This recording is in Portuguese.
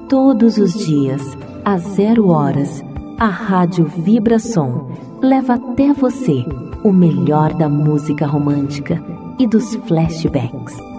Todos os dias, às 0 horas, a Rádio Vibração leva até você o melhor da música romântica e dos flashbacks.